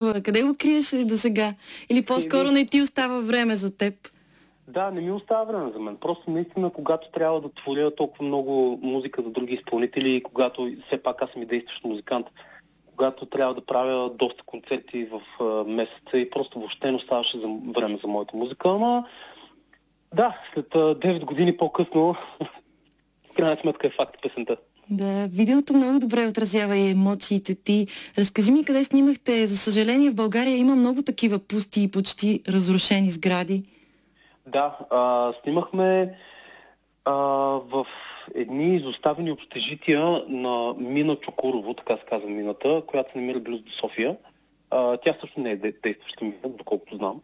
става? Къде го криеш до сега? Или по-скоро не ти остава време за теб? Да, не ми остава време за мен. Просто наистина, когато трябва да творя толкова много музика за други изпълнители, когато все пак аз съм и действащ музикант, когато трябва да правя доста концерти в месеца и просто въобще не оставаше време за моята музика. Ама да, след 9 години по-късно, в крайна сметка е факт песента. Да, видеото много добре отразява и емоциите ти. Разкажи ми къде снимахте. За съжаление в България има много такива пусти и почти разрушени сгради. Да, снимахме в едни изоставени общежития на мина Чукурово, така се казва мината, която се намира близо до София. Тя също не е действаща мина, доколкото знам.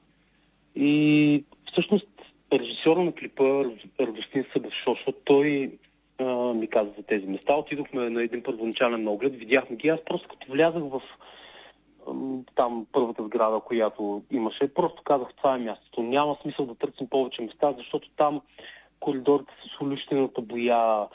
И всъщност режисьора на клипа, Радостин Събев-Шошо, той ми каза за тези места. Отидохме на един първоначален оглед, видяхме ги. Аз просто като влязах в там първата сграда, която имаше, просто казах, това е мястото. Няма смисъл да търсим повече места, защото там коридорите с улищената боя,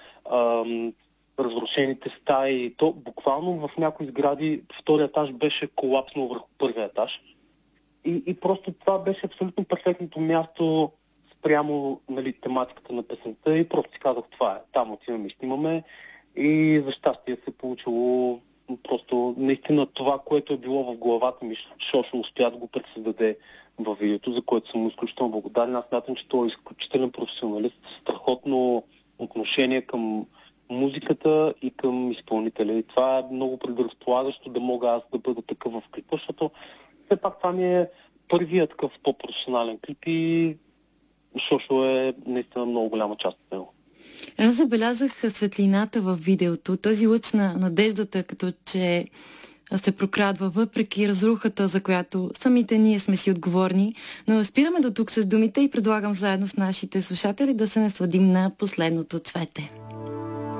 разрушените стаи, то буквално в някои сгради втория етаж беше колапснал върху първия етаж. И просто това беше абсолютно перфектното място спрямо, нали, тематиката на песента и просто си казах, това е, там отиваме и снимаме и за щастие се получило просто наистина това, което е било в главата ми, Шошо успя да го предсъздаде във видеото, за което съм изключително благодарен. Аз смятам, че той е изключителен професионалист, страхотно отношение към музиката и към изпълнителя. И това е много предразполагащо да мога аз да бъда такъв в клипа, защото все пак това ми е първият такъв по-професионален клип и Шошо е наистина много голяма част от него. Аз забелязах светлината в видеото, този лъч на надеждата, като че се прокрадва въпреки разрухата, за която самите ние сме си отговорни. Но спираме до тук с думите и предлагам заедно с нашите слушатели да се насладим на последното цвете.